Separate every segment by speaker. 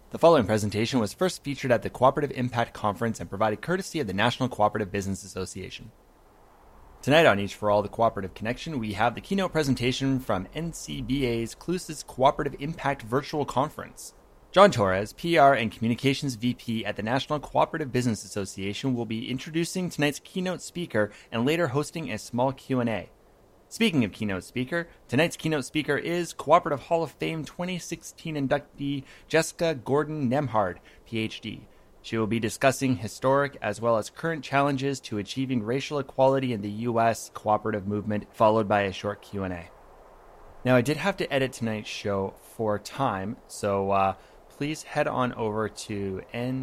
Speaker 1: The following presentation was first featured at the Cooperative Impact Conference and provided courtesy of the National Cooperative Business Association. Tonight on Each for All, the Cooperative Connection, we have the keynote presentation from NCBA's CLUSA's Cooperative Impact Virtual Conference. John Torres, PR and Communications VP at the National Cooperative Business Association, will be introducing tonight's keynote speaker and later hosting a small Q&A. Speaking of keynote speaker, tonight's keynote speaker is Cooperative Hall of Fame 2016 inductee Jessica Gordon-Nembhard, PhD. She will be discussing historic as well as current challenges to achieving racial equality in the U.S. cooperative movement, followed by a short Q&A. Now, I did have to edit tonight's show for time, so please head on over to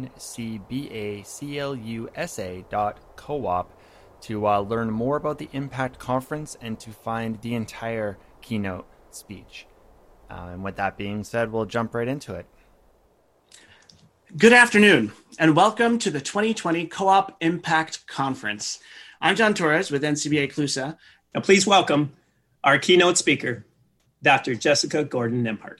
Speaker 1: ncbaclusa.coop to learn more about the Impact Conference and to find the entire keynote speech. And with that being said, we'll jump right into it.
Speaker 2: Good afternoon, and welcome to the 2020 Co-op Impact Conference. I'm John Torres with NCBA CLUSA.
Speaker 3: Now please welcome our keynote speaker, Dr. Jessica Gordon-Nembhard.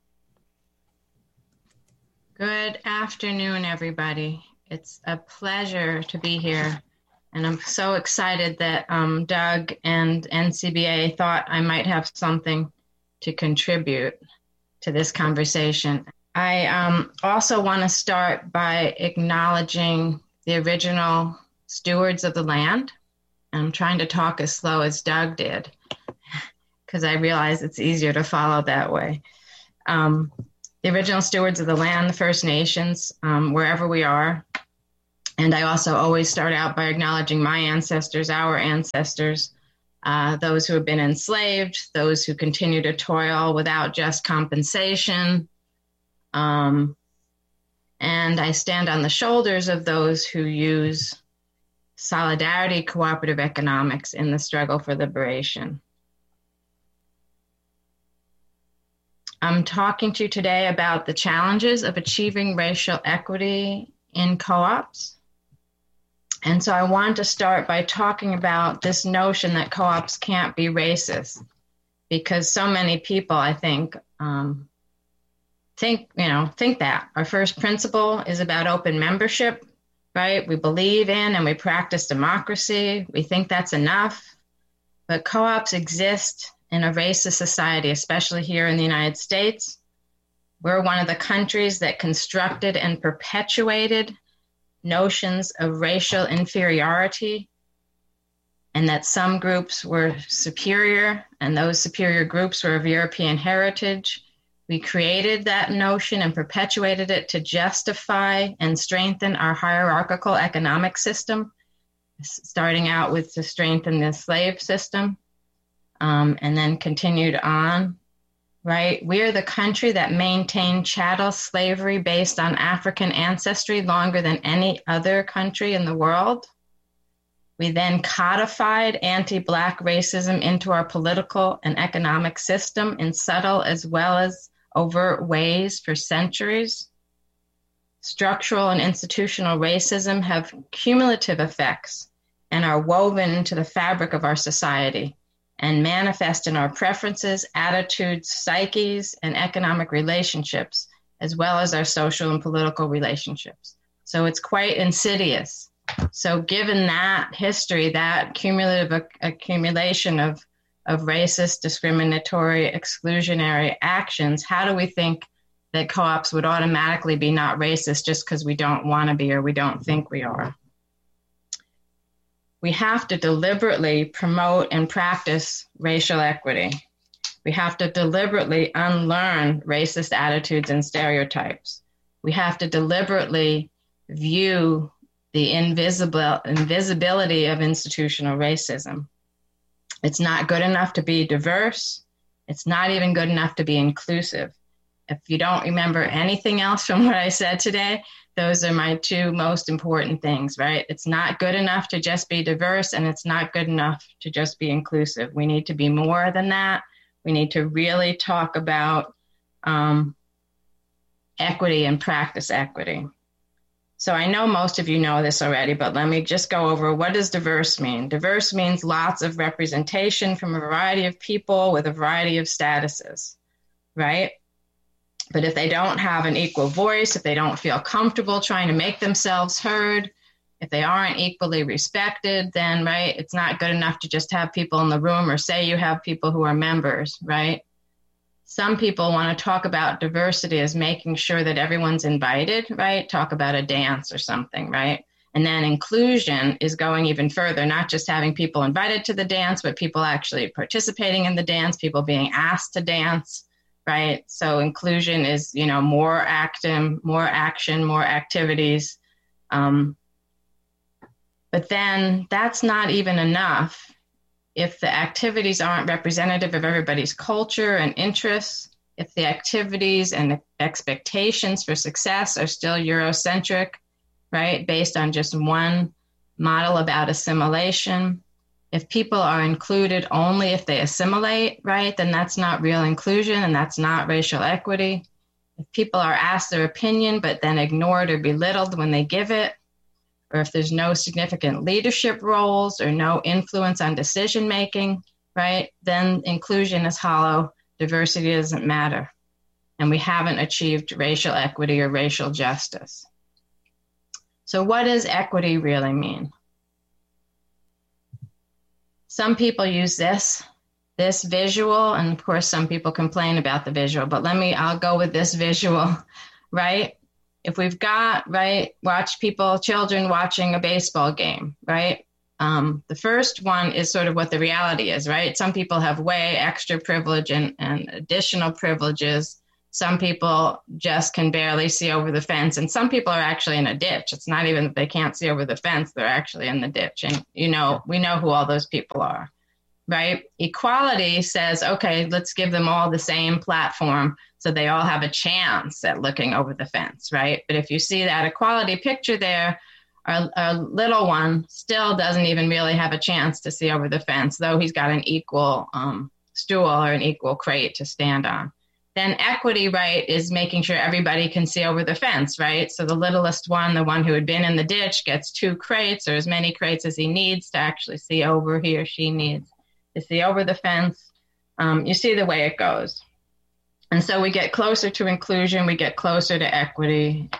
Speaker 4: Good afternoon, everybody. It's a pleasure to be here. And I'm so excited that Doug and NCBA thought I might have something to contribute to this conversation. I also want to start by acknowledging the original stewards of the land. I'm trying to talk as slow as Doug did, because I realize it's easier to follow that way. The original stewards of the land, the First Nations, wherever we are. And I also always start out by acknowledging my ancestors, our ancestors, those who have been enslaved, those who continue to toil without just compensation. And I stand on the shoulders of those who use solidarity cooperative economics in the struggle for liberation. I'm talking to you today about the challenges of achieving racial equity in co-ops. And so I want to start by talking about this notion that co-ops can't be racist, because so many people, I think that our first principle is about open membership, right? We believe in and we practice democracy. We think that's enough, but co-ops exist in a racist society, especially here in the United States. We're one of the countries that constructed and perpetuated notions of racial inferiority, and that some groups were superior and those superior groups were of European heritage. We created that notion and perpetuated it to justify and strengthen our hierarchical economic system, starting out with to strengthen the slave system, and then continued on. Right? We are the country that maintained chattel slavery based on African ancestry longer than any other country in the world. We then codified anti-Black racism into our political and economic system in subtle as well as overt ways for centuries. Structural and institutional racism have cumulative effects and are woven into the fabric of our society and manifest in our preferences, attitudes, psyches, and economic relationships, as well as our social and political relationships. So it's quite insidious. So given that history, that cumulative accumulation of racist, discriminatory, exclusionary actions, how do we think that co-ops would automatically be not racist just because we don't want to be or we don't think we are? We have to deliberately promote and practice racial equity. We have to deliberately unlearn racist attitudes and stereotypes. We have to deliberately view the invisibility of institutional racism. It's not good enough to be diverse. It's not even good enough to be inclusive. If you don't remember anything else from what I said today, those are my two most important things, right? It's not good enough to just be diverse, and it's not good enough to just be inclusive. We need to be more than that. We need to really talk about equity and practice equity. So I know most of you know this already, but let me just go over, what does diverse mean? Diverse means lots of representation from a variety of people with a variety of statuses, right? But if they don't have an equal voice, if they don't feel comfortable trying to make themselves heard, if they aren't equally respected, then, right, it's not good enough to just have people in the room or say you have people who are members, right? Some people want to talk about diversity as making sure that everyone's invited, right? Talk about a dance or something, right? And then inclusion is going even further, not just having people invited to the dance, but people actually participating in the dance, people being asked to dance, right? So inclusion is, more action, more activities. But then that's not even enough if the activities aren't representative of everybody's culture and interests, if the activities and expectations for success are still Eurocentric, right, based on just one model about assimilation. If people are included only if they assimilate, right, then that's not real inclusion and that's not racial equity. If people are asked their opinion but then ignored or belittled when they give it, or if there's no significant leadership roles or no influence on decision making, right, then inclusion is hollow, diversity doesn't matter, and we haven't achieved racial equity or racial justice. So what does equity really mean? Some people use this visual, and of course some people complain about the visual, but I'll go with this visual, right? If we've got, right, children watching a baseball game, right? The first one is sort of what the reality is, right? Some people have way extra privilege and additional privileges. Some people just can barely see over the fence, and some people are actually in a ditch. It's not even that they can't see over the fence, they're actually in the ditch. And, we know who all those people are, right? Equality says, okay, let's give them all the same platform so they all have a chance at looking over the fence, right? But if you see that equality picture there, our little one still doesn't even really have a chance to see over the fence, though he's got an equal stool or an equal crate to stand on. Then equity, right, is making sure everybody can see over the fence, right? So the littlest one, the one who had been in the ditch, gets 2 crates or as many crates as he needs to actually see over, he or she needs to see over the fence. You see the way it goes. And so we get closer to inclusion, we get closer to equity.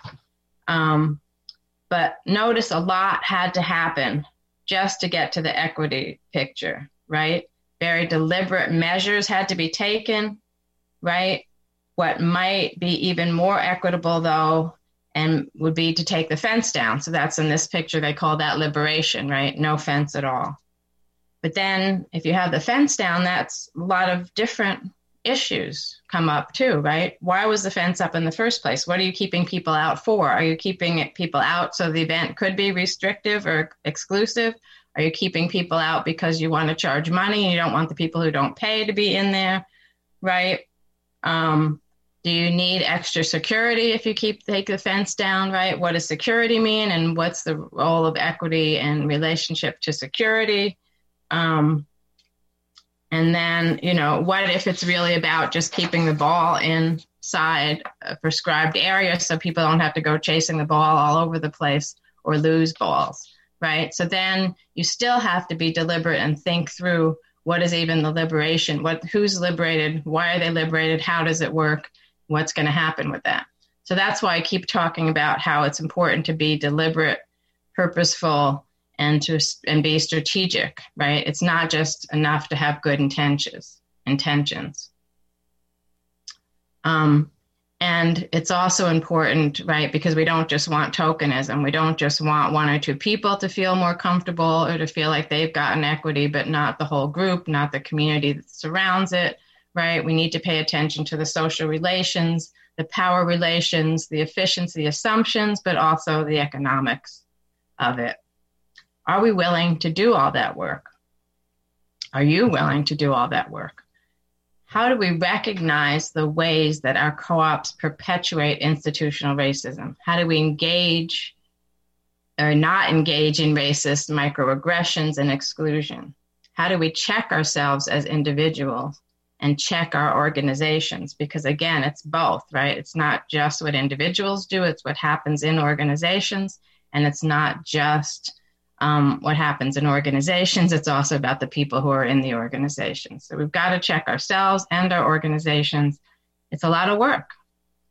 Speaker 4: But notice a lot had to happen just to get to the equity picture, right? Very deliberate measures had to be taken, right? What might be even more equitable, though, and would be to take the fence down. So that's in this picture, they call that liberation, right? No fence at all. But then if you have the fence down, that's a lot of different issues come up too, right? Why was the fence up in the first place? What are you keeping people out for? Are you keeping people out so the event could be restrictive or exclusive? Are you keeping people out because you want to charge money and you don't want the people who don't pay to be in there, right? Do you need extra security if you take the fence down, right? What does security mean, and what's the role of equity in relationship to security? And then, what if it's really about just keeping the ball inside a prescribed area so people don't have to go chasing the ball all over the place or lose balls, right? So then you still have to be deliberate and think through what is even the liberation, who's liberated, why are they liberated, how does it work, what's going to happen with that. So that's why I keep talking about how it's important to be deliberate, purposeful, and be strategic, right? It's not just enough to have good intentions. And it's also important, right, because we don't just want tokenism. We don't just want 1 or 2 people to feel more comfortable or to feel like they've gotten equity, but not the whole group, not the community that surrounds it, right? We need to pay attention to the social relations, the power relations, the efficiency assumptions, but also the economics of it. Are we willing to do all that work? Are you willing to do all that work? How do we recognize the ways that our co-ops perpetuate institutional racism? How do we engage or not engage in racist microaggressions and exclusion? How do we check ourselves as individuals and check our organizations? Because again, it's both, right? It's not just what individuals do, it's what happens in organizations. And it's not just what happens in organizations, it's also about the people who are in the organizations. So we've got to check ourselves and our organizations. It's a lot of work.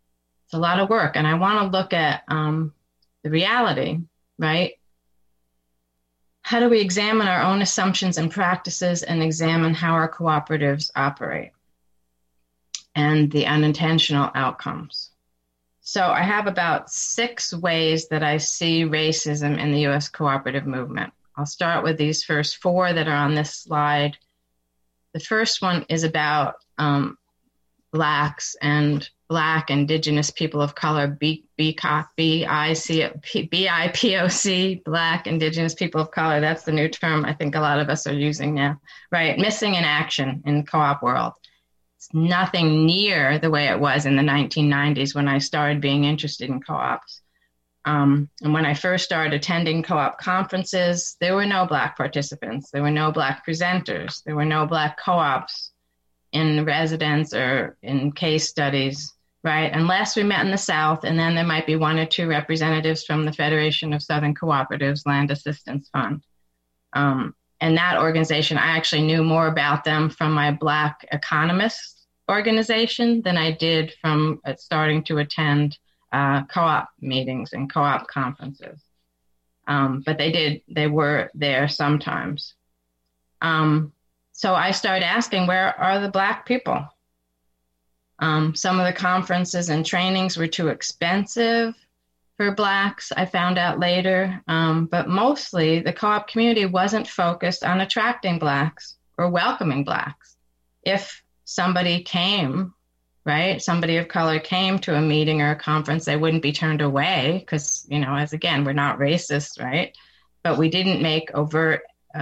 Speaker 4: It's a lot of work. And I want to look at the reality, right? How do we examine our own assumptions and practices and examine how our cooperatives operate and the unintentional outcomes? So I have about 6 ways that I see racism in the U.S. cooperative movement. I'll start with these first 4 that are on this slide. The first one is about Blacks and Black, Indigenous, people of color, BIPOC, Black, Indigenous, people of color. That's the new term I think a lot of us are using now, right? Missing in action in co-op world. It's nothing near the way it was in the 1990s when I started being interested in co-ops. And when I first started attending co-op conferences, there were no Black participants. There were no Black presenters. There were no Black co-ops in residence or in case studies, right? Unless we met in the South, and then there might be 1 or 2 representatives from the Federation of Southern Cooperatives Land Assistance Fund. And that organization, I actually knew more about them from my Black economists organization than I did from starting to attend co-op meetings and co-op conferences. But they were there sometimes. So I started asking, where are the Black people? Some of the conferences and trainings were too expensive for Blacks, I found out later. But mostly the co-op community wasn't focused on attracting Blacks or welcoming Blacks. If somebody came, right, somebody of color came to a meeting or a conference, they wouldn't be turned away because, as again, we're not racist, right? But we didn't make overt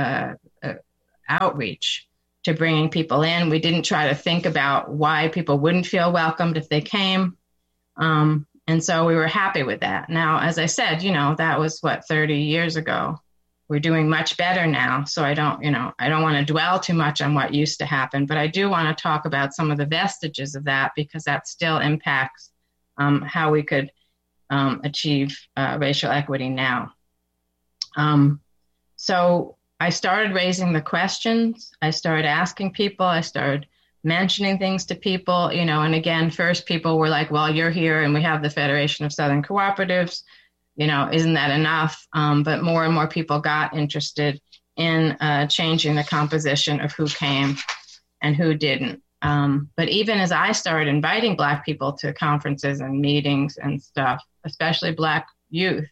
Speaker 4: outreach to bringing people in. We didn't try to think about why people wouldn't feel welcomed if they came. And so we were happy with that. Now, as I said, that was 30 years ago. We're doing much better now. So I don't want to dwell too much on what used to happen, but I do want to talk about some of the vestiges of that because that still impacts how we could achieve racial equity now. So I started raising the questions. I started asking people. I started mentioning things to people, and again, first people were like, well, you're here and we have the Federation of Southern Cooperatives, isn't that enough? But more and more people got interested in changing the composition of who came and who didn't. But even as I started inviting Black people to conferences and meetings and stuff, especially Black youth,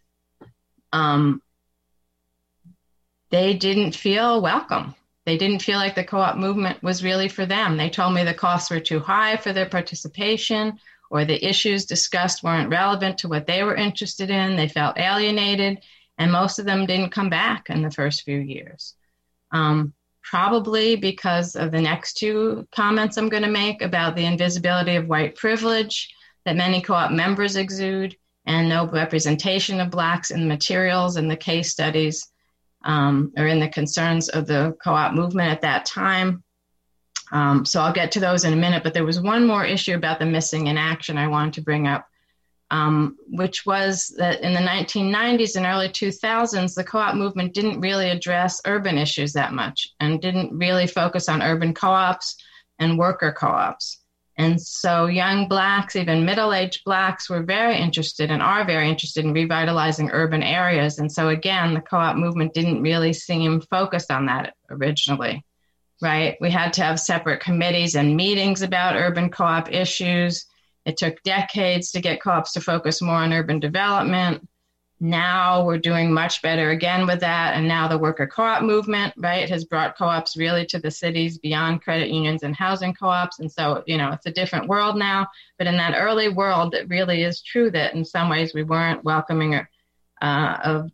Speaker 4: they didn't feel welcome. They didn't feel like the co-op movement was really for them. They told me the costs were too high for their participation, or the issues discussed weren't relevant to what they were interested in. They felt alienated, and most of them didn't come back in the first few years. Probably because of the next 2 comments I'm going to make about the invisibility of white privilege that many co-op members exude, and no representation of Blacks in the materials and the case studies or in the concerns of the co-op movement at that time. So I'll get to those in a minute, but there was one more issue about the missing in action I wanted to bring up, which was that in the 1990s and early 2000s, the co-op movement didn't really address urban issues that much and didn't really focus on urban co-ops and worker co-ops. And so young Blacks, even middle-aged Blacks, were very interested and are very interested in revitalizing urban areas. And so again, the co-op movement didn't really seem focused on that originally, right? We had to have separate committees and meetings about urban co-op issues. It took decades to get co-ops to focus more on urban development. Now we're doing much better again with that. And now the worker co-op movement, right, has brought co-ops really to the cities beyond credit unions and housing co-ops. And so, it's a different world now. But in that early world, it really is true that in some ways we weren't welcoming of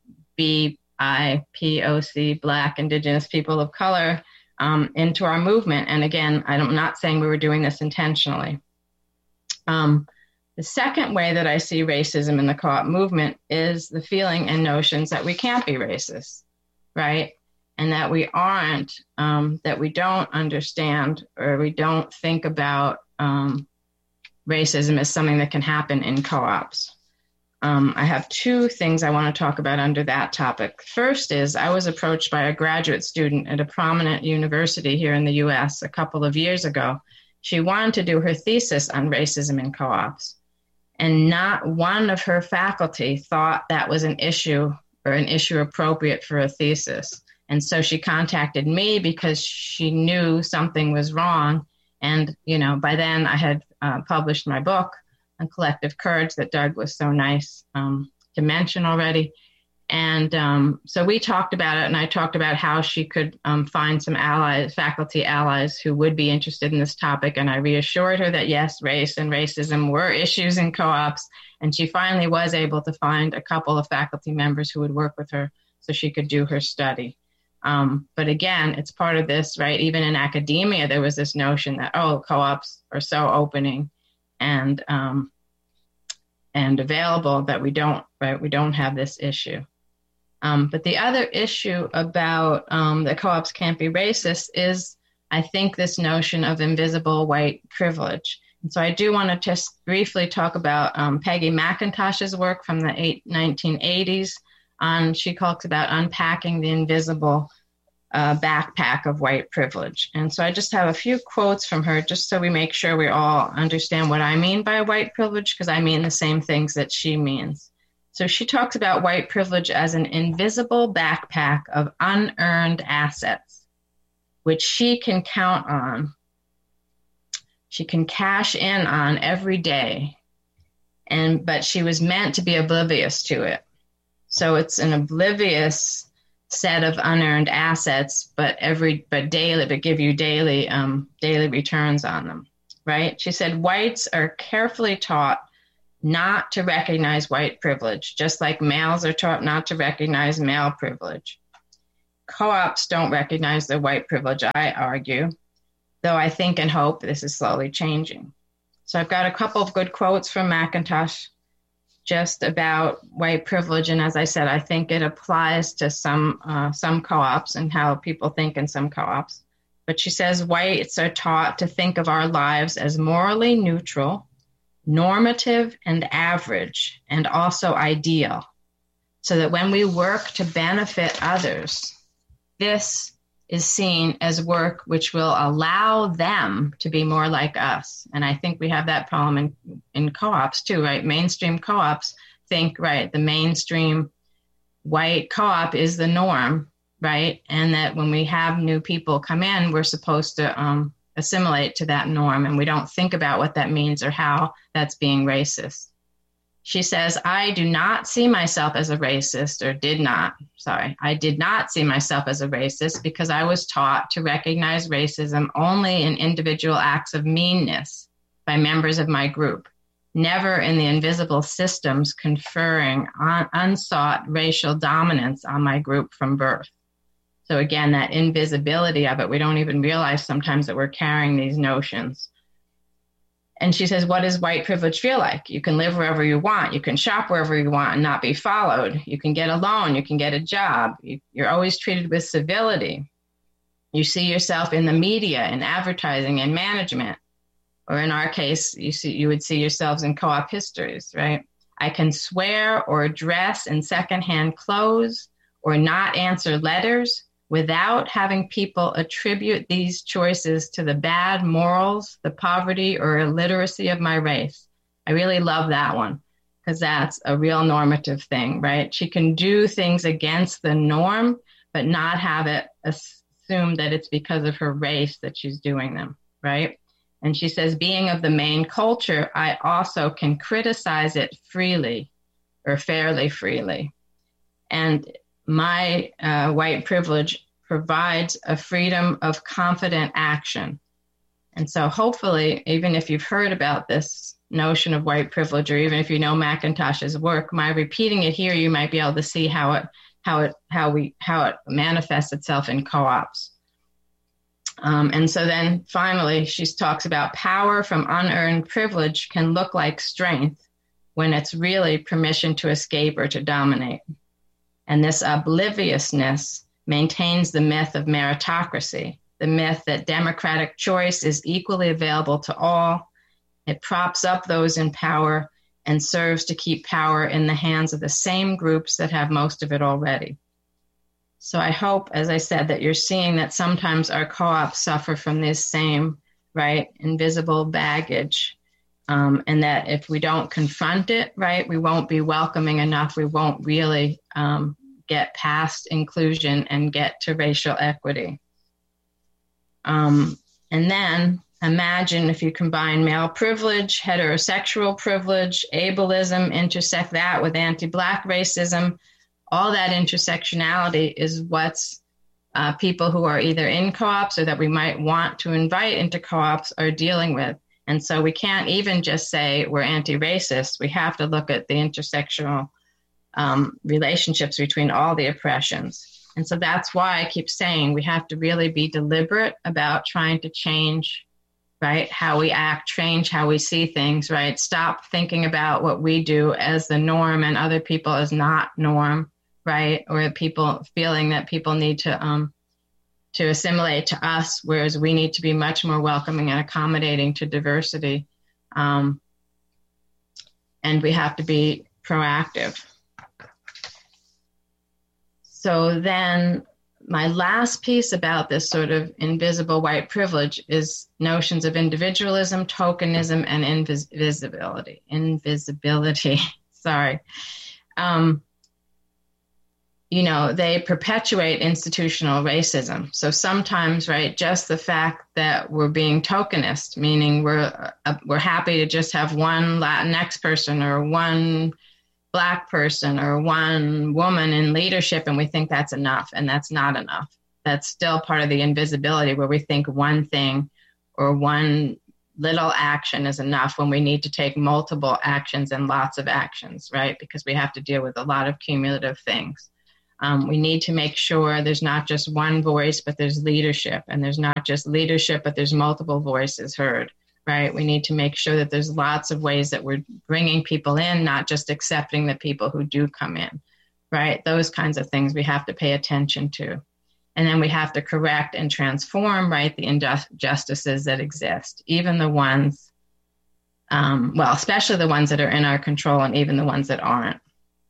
Speaker 4: BIPOC, Black, Indigenous, people of color into our movement. And again, I'm not saying we were doing this intentionally. The second way that I see racism in the co-op movement is the feeling and notions that we can't be racist, right? And that we aren't, that we don't understand or we don't think about racism as something that can happen in co-ops. I have 2 things I want to talk about under that topic. First is I was approached by a graduate student at a prominent university here in the US a couple of years ago. She wanted to do her thesis on racism in co-ops. And not one of her faculty thought that was an issue or an issue appropriate for a thesis. And so she contacted me because she knew something was wrong. And, by then I had published my book on collective courage that Doug was so nice to mention already. And so we talked about it, and I talked about how she could find some allies, faculty allies who would be interested in this topic. And I reassured her that, yes, race and racism were issues in co-ops. And she finally was able to find a couple of faculty members who would work with her so she could do her study. But again, it's part of this, right? Even in academia, there was this notion that, co-ops are so opening and available that we don't have this issue. But the other issue about that co-ops can't be racist is, I think, this notion of invisible white privilege. And so I do want to just briefly talk about Peggy McIntosh's work from the 1980s. She talks about unpacking the invisible backpack of white privilege. And so I just have a few quotes from her, just so we make sure we all understand what I mean by white privilege, because I mean the same things that she means. So she talks about white privilege as an invisible backpack of unearned assets, which she can count on. She can cash in on every day, but she was meant to be oblivious to it. So it's an oblivious set of unearned assets, but give you daily returns on them, right? She said whites are carefully taught not to recognize white privilege, just like males are taught not to recognize male privilege. Co-ops don't recognize their white privilege, I argue, though I think and hope this is slowly changing. So I've got a couple of good quotes from McIntosh just about white privilege. And as I said, I think it applies to some co-ops and how people think in some co-ops. But she says whites are taught to think of our lives as morally neutral, normative and average, and also ideal, so that when we work to benefit others, this is seen as work which will allow them to be more like us. And I think we have that problem in co-ops too, right? Mainstream co-ops think, right, the mainstream white co-op is the norm, right? And that when we have new people come in, we're supposed to assimilate to that norm, and we don't think about what that means or how that's being racist. She says, I did not see myself as a racist because I was taught to recognize racism only in individual acts of meanness by members of my group, never in the invisible systems conferring unsought racial dominance on my group from birth. So again, that invisibility of it, we don't even realize sometimes that we're carrying these notions. And she says, what does white privilege feel like? You can live wherever you want. You can shop wherever you want and not be followed. You can get a loan. You can get a job. You're always treated with civility. You see yourself in the media, in advertising, and management. Or in our case, you would see yourselves in co-op histories, right? I can swear or dress in secondhand clothes or not answer letters without having people attribute these choices to the bad morals, the poverty, or illiteracy of my race. I really love that one because that's a real normative thing, right? She can do things against the norm, but not have it assume that it's because of her race that she's doing them, right? And she says, being of the main culture, I also can criticize it freely or fairly freely. And my white privilege provides a freedom of confident action. And so hopefully, even if you've heard about this notion of white privilege, or even if you know McIntosh's work, my repeating it here, you might be able to see how it manifests itself in co-ops. And so then finally, she talks about power from unearned privilege can look like strength when it's really permission to escape or to dominate. And this obliviousness maintains the myth of meritocracy, the myth that democratic choice is equally available to all. It props up those in power and serves to keep power in the hands of the same groups that have most of it already. So I hope, as I said, that you're seeing that sometimes our co-ops suffer from this same, right, invisible baggage And that if we don't confront it, right, we won't be welcoming enough. We won't really get past inclusion and get to racial equity. And then imagine if you combine male privilege, heterosexual privilege, ableism, intersect that with anti-Black racism. All that intersectionality is what's people who are either in co-ops or that we might want to invite into co-ops are dealing with. And so we can't even just say we're anti-racist. We have to look at the intersectional relationships between all the oppressions. And so that's why I keep saying we have to really be deliberate about trying to change, right, how we act, change how we see things, right? Stop thinking about what we do as the norm and other people as not norm, right? Or people feeling that people need to assimilate to us, whereas we need to be much more welcoming and accommodating to diversity. And we have to be proactive. So then my last piece about this sort of invisible white privilege is notions of individualism, tokenism, and invisibility. Sorry. They perpetuate institutional racism. So sometimes, right, just the fact that we're being tokenist, meaning we're happy to just have one Latinx person or one Black person or one woman in leadership, and we think that's enough, and that's not enough. That's still part of the invisibility where we think one thing or one little action is enough when we need to take multiple actions and lots of actions, right? Because we have to deal with a lot of cumulative things. We need to make sure there's not just one voice, but there's leadership, and there's not just leadership, but there's multiple voices heard. Right? We need to make sure that there's lots of ways that we're bringing people in, not just accepting the people who do come in, right? Those kinds of things we have to pay attention to. And then we have to correct and transform, right, the injustices that exist, even the ones, especially the ones that are in our control and even the ones that aren't.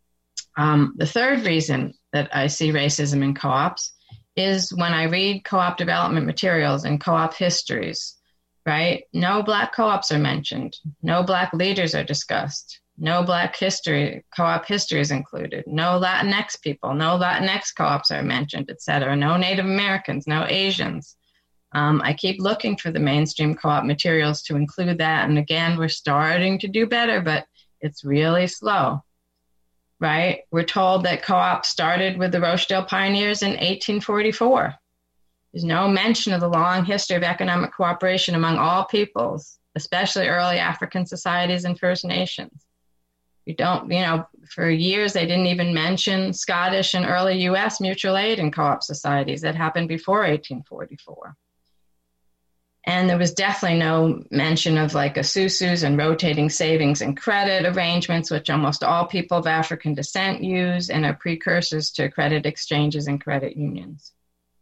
Speaker 4: The third reason that I see racism in co-ops is when I read co-op development materials and co-op histories. Right? No Black co-ops are mentioned. No Black leaders are discussed. No Black history, co-op history is included. No Latinx people, no Latinx co-ops are mentioned, et cetera. No Native Americans, no Asians. I keep looking for the mainstream co-op materials to include that. And again, we're starting to do better, but it's really slow, right? We're told that co-ops started with the Rochdale Pioneers in 1844. There's no mention of the long history of economic cooperation among all peoples, especially early African societies and First Nations. We don't, for years they didn't even mention Scottish and early U.S. mutual aid and co-op societies that happened before 1844. And there was definitely no mention of like asusus and rotating savings and credit arrangements, which almost all people of African descent use and are precursors to credit exchanges and credit unions.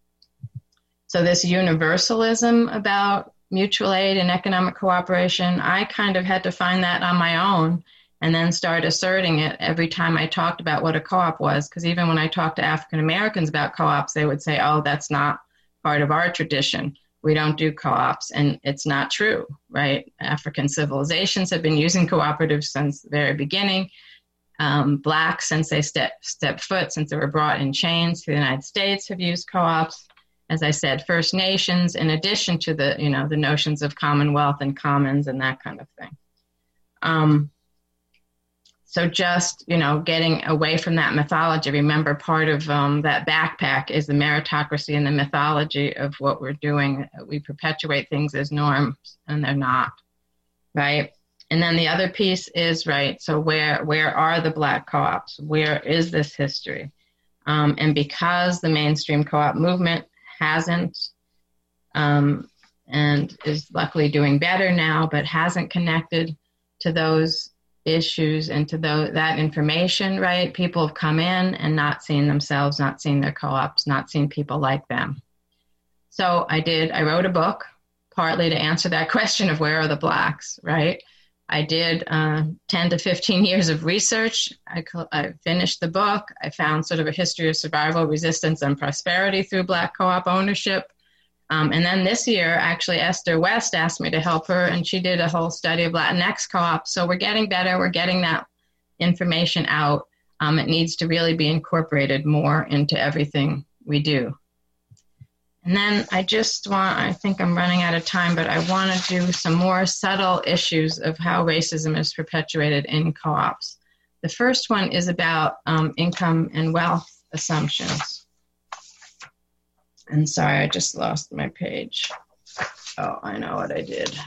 Speaker 4: So this universalism about mutual aid and economic cooperation, I kind of had to find that on my own and then start asserting it every time I talked about what a co-op was. Because even when I talked to African Americans about co-ops, they would say, oh, that's not part of our tradition. We don't do co-ops. And it's not true, right? African civilizations have been using cooperatives since the very beginning. Blacks, since they stepped foot, since they were brought in chains to the United States, have used co-ops. As I said, First Nations, in addition to the, the notions of commonwealth and commons and that kind of thing. So just, getting away from that mythology. Remember, part of that backpack is the meritocracy and the mythology of what we're doing. We perpetuate things as norms, and they're not, right? And then the other piece is, right, so where are the Black co-ops? Where is this history? And because the mainstream co-op movement hasn't, and is luckily doing better now, but hasn't connected to those issues and to that information, right? People have come in and not seen themselves, not seen their co-ops, not seen people like them. So I wrote a book, partly to answer that question of where are the Blacks, right? I did 10 to 15 years of research. I finished the book. I found sort of a history of survival, resistance, and prosperity through Black co-op ownership. And then this year, actually, Esther West asked me to help her, and she did a whole study of Latinx co-ops. So we're getting better. We're getting that information out. It needs to really be incorporated more into everything we do. And then I think I'm running out of time, but I want to do some more subtle issues of how racism is perpetuated in co-ops. The first one is about income and wealth assumptions. And sorry, I just lost my page. Oh, I know what I did.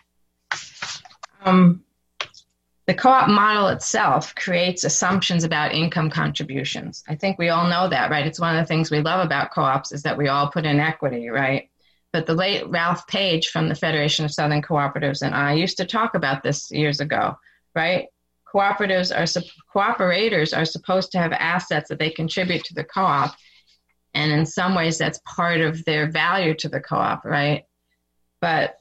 Speaker 4: The co-op model itself creates assumptions about income contributions. I think we all know that, right? It's one of the things we love about co-ops is that we all put in equity, right? But the late Ralph Page from the Federation of Southern Cooperatives and I used to talk about this years ago, right? Cooperators are supposed to have assets that they contribute to the co-op. And in some ways, that's part of their value to the co-op, right? But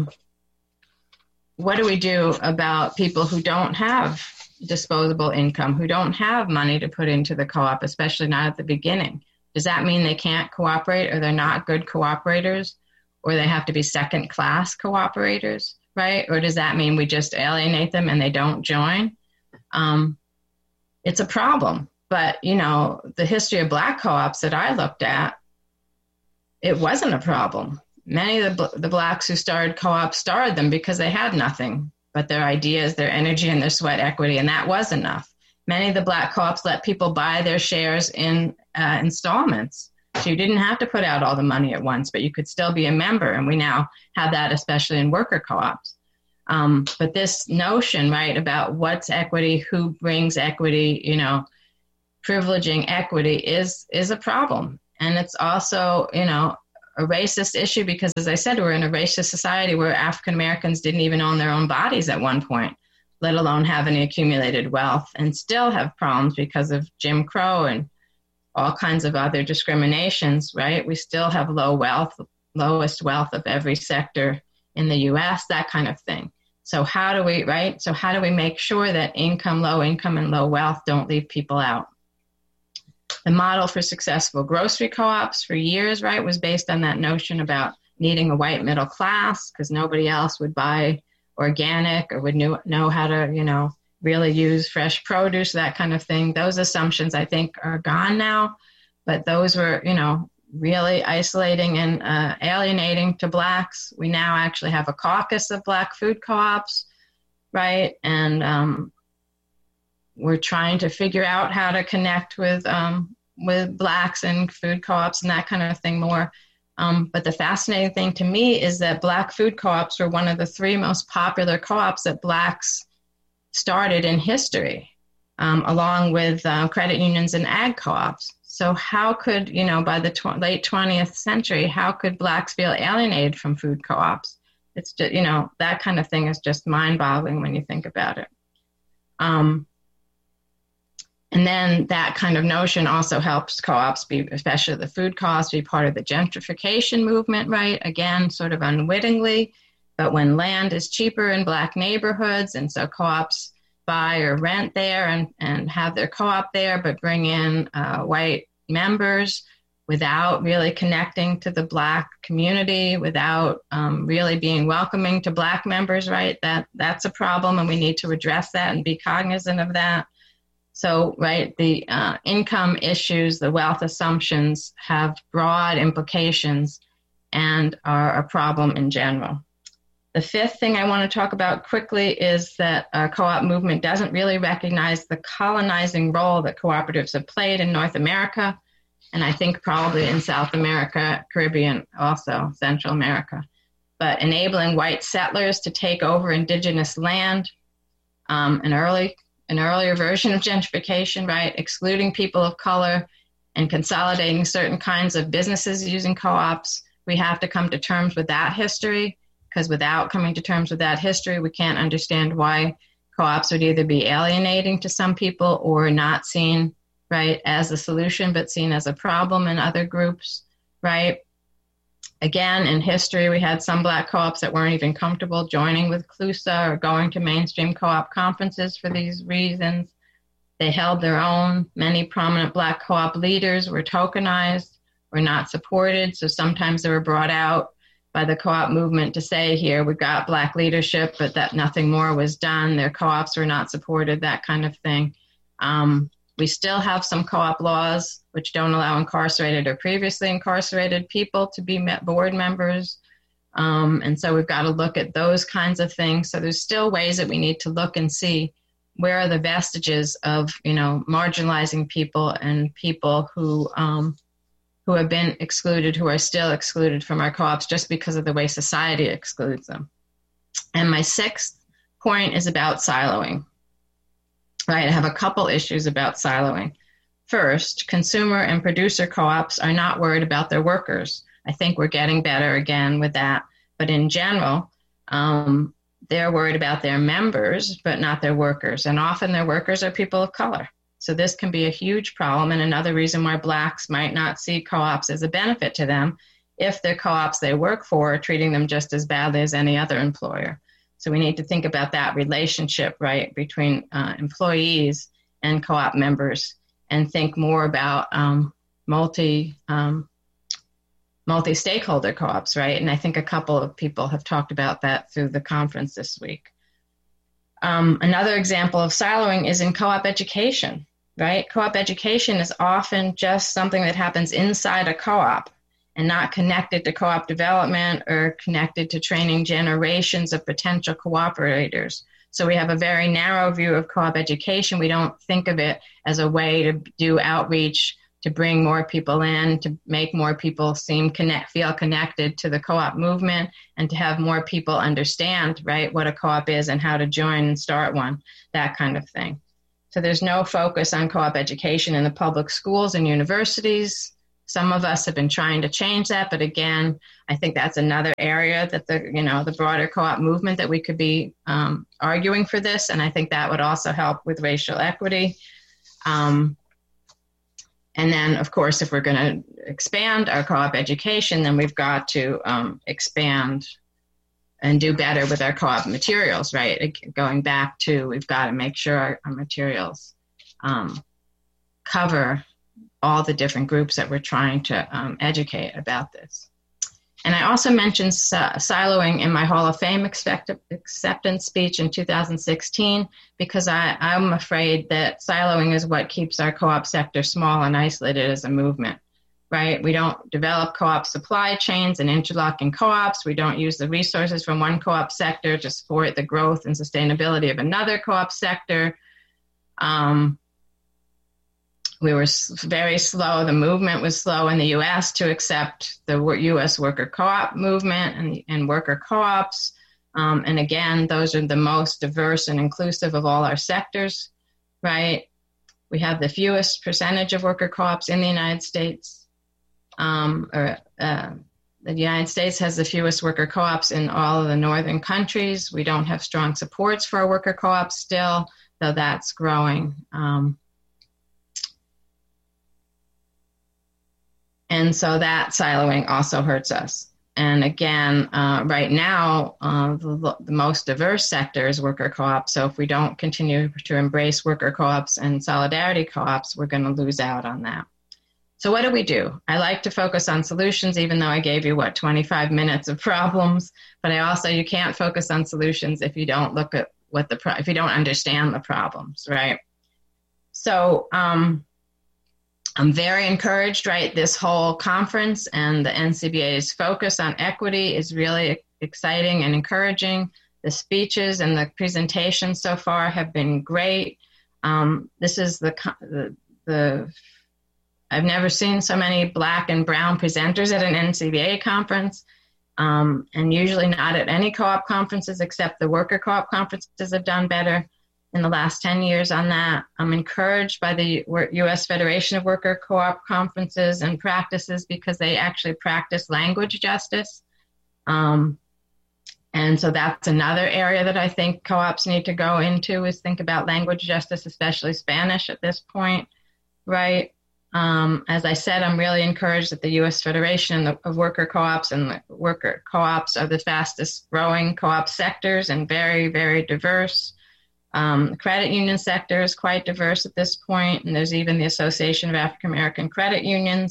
Speaker 4: what do we do about people who don't have disposable income, who don't have money to put into the co-op, especially not at the beginning? Does that mean they can't cooperate, or they're not good cooperators, or they have to be second-class cooperators, right? Or does that mean we just alienate them and they don't join? It's a problem. But, the history of Black co-ops that I looked at, it wasn't a problem. Many of the Blacks who started co-ops started them because they had nothing but their ideas, their energy, and their sweat equity, and that was enough. Many of the Black co-ops let people buy their shares in installments. So you didn't have to put out all the money at once, but you could still be a member, and we now have that, especially in worker co-ops. But this notion, right, about what's equity, who brings equity, privileging equity is a problem. And it's also, a racist issue because, as I said, we're in a racist society where African Americans didn't even own their own bodies at one point, let alone have any accumulated wealth, and still have problems because of Jim Crow and all kinds of other discriminations, right? We still have lowest wealth of every sector in the U.S., that kind of thing. So how do we make sure that low income and low wealth don't leave people out? The model for successful grocery co-ops for years, right, was based on that notion about needing a white middle class because nobody else would buy organic or would know how to, really use fresh produce, that kind of thing. Those assumptions, I think, are gone now, but those were, really isolating and alienating to Blacks. We now actually have a caucus of Black food co-ops, right, and we're trying to figure out how to connect with Blacks and food co-ops and that kind of thing more. But the fascinating thing to me is that Black food co-ops were one of the 3 most popular co-ops that Blacks started in history, along with credit unions and ag co-ops. So how could, by the late 20th century, how could Blacks feel alienated from food co-ops? It's just, that kind of thing is just mind-boggling when you think about it. And then that kind of notion also helps co-ops especially the food co-ops, be part of the gentrification movement, right? Again, sort of unwittingly, but when land is cheaper in Black neighborhoods, and so co-ops buy or rent there and have their co-op there, but bring in white members without really connecting to the Black community, without really being welcoming to Black members, right? That's a problem, and we need to address that and be cognizant of that. So, right, the income issues, the wealth assumptions have broad implications and are a problem in general. The fifth thing I want to talk about quickly is that our co-op movement doesn't really recognize the colonizing role that cooperatives have played in North America, and I think probably in South America, Caribbean, also Central America. But enabling white settlers to take over indigenous land, an earlier version of gentrification, right? Excluding people of color and consolidating certain kinds of businesses using co-ops. We have to come to terms with that history, because without coming to terms with that history, we can't understand why co-ops would either be alienating to some people or not seen, right, as a solution, but seen as a problem in other groups, right? Again, in history, we had some Black co-ops that weren't even comfortable joining with CLUSA or going to mainstream co-op conferences for these reasons. They held their own. Many prominent Black co-op leaders were tokenized, were not supported. So sometimes they were brought out by the co-op movement to say, here, we got Black leadership, but that nothing more was done. Their co-ops were not supported, that kind of thing. We still have some co-op laws which don't allow incarcerated or previously incarcerated people to be board members. And so we've got to look at those kinds of things. So there's still ways that we need to look and see where are the vestiges of, marginalizing people and people who have been excluded, who are still excluded from our co-ops just because of the way society excludes them. And my sixth point is about siloing. Right, I have a couple issues about siloing. First, consumer and producer co-ops are not worried about their workers. I think we're getting better again with that. But in general, they're worried about their members, but not their workers. And often their workers are people of color. So this can be a huge problem, and another reason why Blacks might not see co-ops as a benefit to them if the co-ops they work for are treating them just as badly as any other employer. So we need to think about that relationship, right, between employees and co-op members, and think more about multi-stakeholder co-ops, right? And I think a couple of people have talked about that through the conference this week. Another example of siloing is in co-op education, right? Co-op education is often just something that happens inside a co-op and not connected to co-op development or connected to training generations of potential cooperators. So we have a very narrow view of co-op education. We don't think of it as a way to do outreach, to bring more people in, to make more people feel connected to the co-op movement, and to have more people understand, right, what a co-op is and how to join and start one, that kind of thing. So there's no focus on co-op education in the public schools and universities. Some of us have been trying to change that, but again, I think that's another area that the broader co-op movement that we could be arguing for this, and I think that would also help with racial equity. And then, of course, if we're going to expand our co-op education, then we've got to expand and do better with our co-op materials, right? Going back to, we've got to make sure our materials cover all the different groups that we're trying to educate about this. And I also mentioned siloing in my Hall of Fame acceptance speech in 2016, because I'm afraid that siloing is what keeps our co-op sector small and isolated as a movement, right? We don't develop co-op supply chains and interlocking co-ops. We don't use the resources from one co-op sector to support the growth and sustainability of another co-op sector. We were very slow. The movement was slow in the U.S. to accept the U.S. worker co-op movement and worker co-ops. And again, those are the most diverse and inclusive of all our sectors, right? We have the fewest percentage of worker co-ops in the United States. The United States has the fewest worker co-ops in all of the northern countries. We don't have strong supports for our worker co-ops still, though that's growing. And so that siloing also hurts us. And again, right now, the most diverse sector is worker co-ops. So if we don't continue to embrace worker co-ops and solidarity co-ops, we're going to lose out on that. So what do? I like to focus on solutions, even though I gave you, 25 minutes of problems. But you can't focus on solutions if you don't look at if you don't understand the problems, right? So, I'm very encouraged, right? This whole conference and the NCBA's focus on equity is really exciting and encouraging. The speeches and the presentations so far have been great. This is I've never seen so many Black and brown presenters at an NCBA conference, and usually not at any co-op conferences, except the worker co-op conferences have done better in the last 10 years on that. I'm encouraged by the U.S. Federation of Worker Co-op conferences and practices, because they actually practice language justice. And so that's another area that I think co-ops need to go into, is think about language justice, especially Spanish at this point, right? As I said, I'm really encouraged that the U.S. Federation of Worker Co-ops and the worker co-ops are the fastest growing co-op sectors and very, very diverse. The credit union sector is quite diverse at this point, and there's even the Association of African American Credit Unions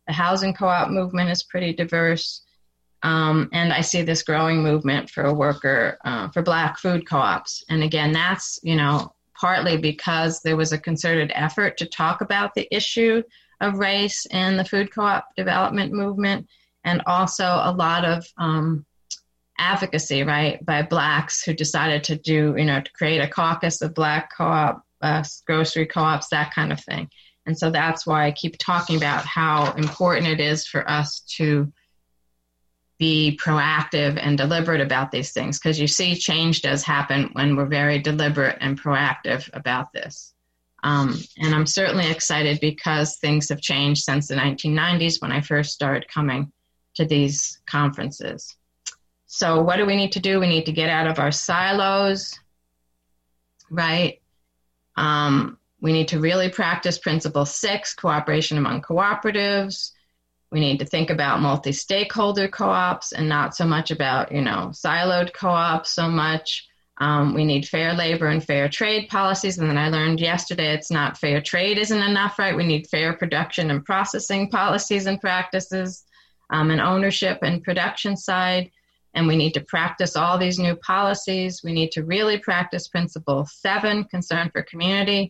Speaker 4: The housing co-op movement is pretty diverse. And I see this growing movement for for Black food co-ops. And again, that's, partly because there was a concerted effort to talk about the issue of race in the food co-op development movement, and also a lot of advocacy, right, by Blacks who decided to to create a caucus of Black co-op, grocery co-ops, that kind of thing. And so that's why I keep talking about how important it is for us to be proactive and deliberate about these things, because you see change does happen when we're very deliberate and proactive about this. And I'm certainly excited because things have changed since the 1990s when I first started coming to these conferences. So what do we need to do? We need to get out of our silos, right? We need to really practice Principle 6, cooperation among cooperatives. We need to think about multi-stakeholder co-ops and not so much about, siloed co-ops so much. We need fair labor and fair trade policies. And then I learned yesterday it's not fair trade isn't enough, right? We need fair production and processing policies and practices, and ownership and production side. And we need to practice all these new policies. We need to really practice Principle 7, concern for community.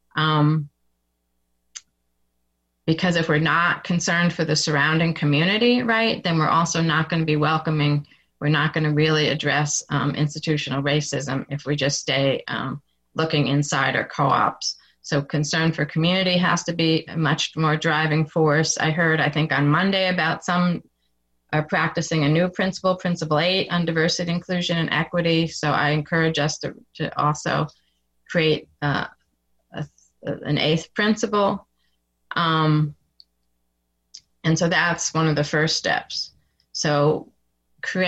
Speaker 4: Because if we're not concerned for the surrounding community, right, then we're also not going to be welcoming. We're not going to really address institutional racism if we just stay looking inside our co-ops. So concern for community has to be a much more driving force. I heard, I think on Monday, about some are practicing a new principle, Principle 8, on diversity, inclusion, and equity. So I encourage us to also create an 8th principle. And so that's one of the first steps. So create